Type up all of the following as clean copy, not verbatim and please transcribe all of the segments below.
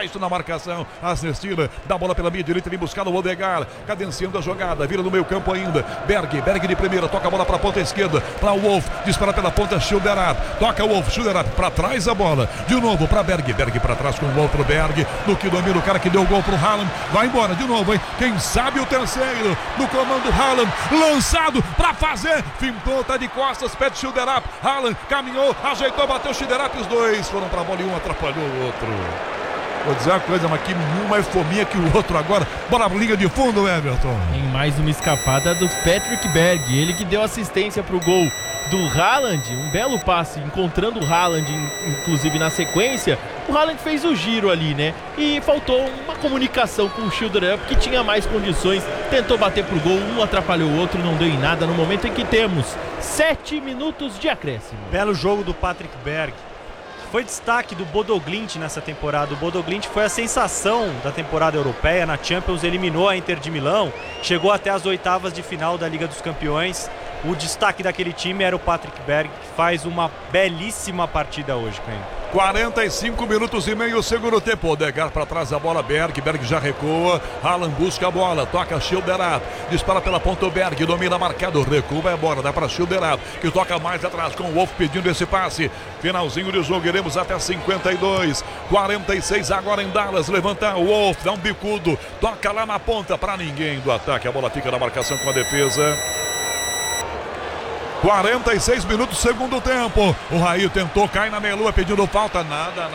baixo na marcação. Asnestina dá a bola pela meia direita, vem buscar o Odegaard, cadenciando a jogada, vira no meio campo ainda. Berg de primeira, toca a bola para a ponta esquerda, para o Wolf, dispara pela ponta, Schilderap, toca o Wolf, Schilderap para trás a bola, de novo para Berg para trás com o outro Berg, no que domina o cara que deu o gol pro Haaland, vai embora de novo, hein? Quem sabe o terceiro, no comando Haaland, lançado para fazer, fintou, tá de costas, pede Schilderap, Haaland caminhou, ajeitou, bateu Schilderap, os dois foram para a bola e um atrapalhou o outro. Vou dizer uma coisa, mas que um mais fominha que o outro agora. Bola pra linha de fundo, Everton. Em mais uma escapada do Patrick Berg. Ele que deu assistência pro gol do Haaland. Um belo passe, encontrando o Haaland, inclusive na sequência. O Haaland fez o giro ali, né? E faltou uma comunicação com o Schilderap, que tinha mais condições. Tentou bater pro gol, um atrapalhou o outro, não deu em nada. No momento em que temos 7 minutos de acréscimo. Belo jogo do Patrick Berg. Foi destaque do Bodo Glimt nessa temporada. O Bodo Glimt foi a sensação da temporada europeia. Na Champions eliminou a Inter de Milão, chegou até as oitavas de final da Liga dos Campeões. O destaque daquele time era o Patrick Berg, que faz uma belíssima partida hoje, Caio. 45 minutos e meio, segundo tempo. Odegaard para trás a bola, Berg já recua. Haaland busca a bola, toca Schilderap, dispara pela ponta o Berg, domina marcado, recua, vai embora, dá para Schilderap, que toca mais atrás com o Wolf pedindo esse passe. Finalzinho de jogo, iremos até 52, 46 agora em Dallas, levanta o Wolf, dá um bicudo, toca lá na ponta para ninguém do ataque, a bola fica na marcação com a defesa. 46 minutos, segundo tempo. O Raí tentou, cai na meia-lua pedindo falta. Nada.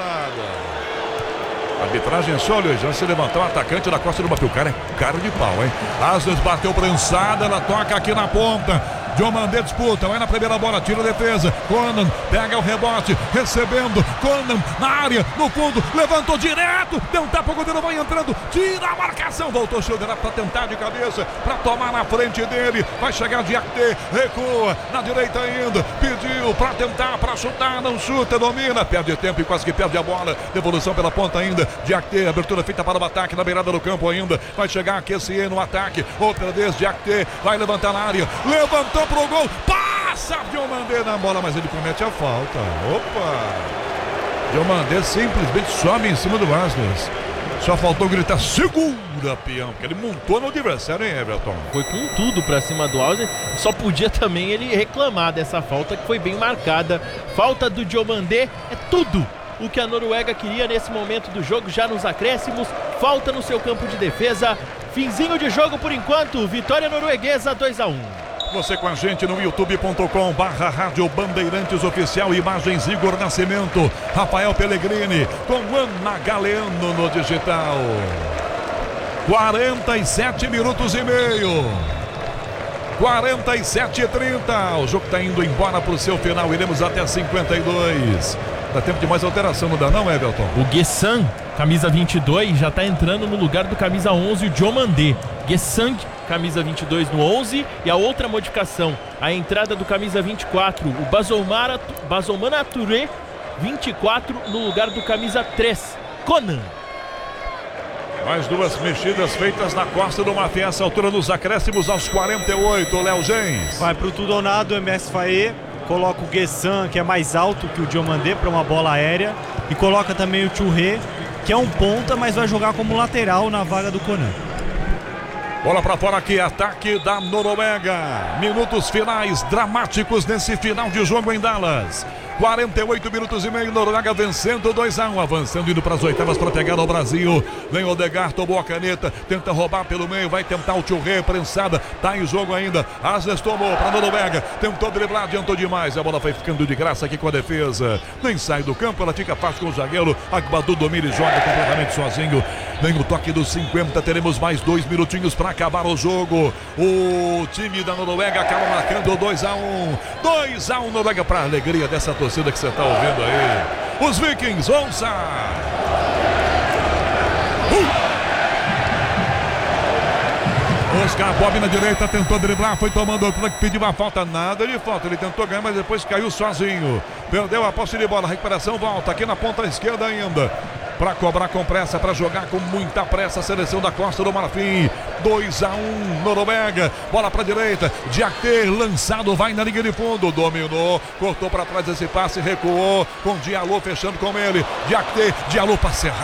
Arbitragem só, olha, já se levantou o atacante da costa do Bafio. O cara é cara de pau, hein? Asnes bateu prensada, ela toca aqui na ponta. Diomandé disputa, vai na primeira bola, tira a defesa. Conan pega o rebote, recebendo. Conan na área, no fundo, levantou direto. Deu um tapa, o goleiro vai entrando, tira a marcação. Voltou Schilderap para tentar de cabeça, para tomar na frente dele. Vai chegar Diakité, recua, na direita ainda. Pediu para tentar, para chutar, não chuta, domina. Perde tempo e quase que perde a bola. Devolução pela ponta ainda. Diakité, abertura feita para o ataque, na beirada do campo ainda. Vai chegar Kessié no ataque. Outra vez Diakité, vai levantar na área. Levantou pro gol, passa Diomandé na bola, mas ele comete a falta. Opa! Diomandé simplesmente sobe em cima do Asnes. Só faltou gritar, segura, peão, porque ele montou no adversário, hein, Everton? Foi com tudo pra cima do Asnes. Só podia também ele reclamar dessa falta, que foi bem marcada. Falta do Diomandé é tudo o que a Noruega queria nesse momento do jogo, já nos acréscimos. Falta no seu campo de defesa. Finzinho de jogo por enquanto. Vitória norueguesa 2-1. Você com a gente no youtube.com/Rádio Bandeirantes Oficial. Imagens Igor Nascimento, Rafael Pellegrini com Ana Galeano no digital. 47 minutos e meio, 47:30. O jogo está indo embora para o seu final. Iremos até 52. Dá tempo de mais alteração, não dá não, Everton? O Guessang, camisa 22, já está entrando no lugar do camisa 11, o Diomandé. Guessang, camisa 22 no 11, e a outra modificação, a entrada do camisa 24, o Bazomana Touré, 24 no lugar do camisa 3, Conan. Mais duas mexidas feitas na costa do Mafé, essa altura nos acréscimos aos 48, Léo Gens. Vai pro tudo ou nada o MS Faé, coloca o Guessang, que é mais alto que o Diomandé para uma bola aérea, e coloca também o Touré, que é um ponta, mas vai jogar como lateral na vaga do Conan. Bola pra fora aqui, ataque da Noruega. Minutos finais dramáticos nesse final de jogo em Dallas. 48 minutos e meio, Noruega vencendo 2-1, avançando, indo para as oitavas para pegar o Brasil. Vem Odegaard, tomou a caneta, tenta roubar pelo meio, vai tentar o Touré, prensada, tá em jogo ainda. Asnes tomou para Noruega, tentou driblar, adiantou demais, a bola foi ficando de graça aqui com a defesa. Nem sai do campo, ela fica fácil com o zagueiro. Agbadu domina e joga completamente sozinho. Vem o toque dos 50, teremos mais 2 minutinhos para acabar o jogo. O time da Noruega acaba marcando 2-1. 2-1 Noruega, para alegria dessa torcida que você está ouvindo aí. Os Vikings, ouça! Oscar Bob na direita, tentou driblar, foi tomando outra que pediu uma falta, nada de falta, ele tentou ganhar, mas depois caiu sozinho, perdeu a posse de bola, recuperação, volta aqui na ponta esquerda ainda, para cobrar com pressa, para jogar com muita pressa a seleção da Costa do Marfim. 2-1 Noruega, bola para a direita, Diakité lançado, vai na linha de fundo, dominou, cortou para trás esse passe, recuou, com Diallo fechando com ele, Diakité, Diallo para